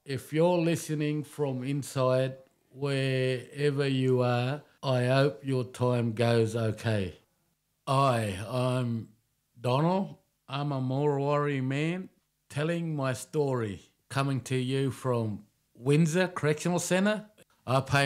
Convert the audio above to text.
If you're listening from inside, wherever you are, I hope your time goes okay. I'm Donald. I'm a Moriwari man telling my story, coming to you from Windsor Correctional Centre. I pay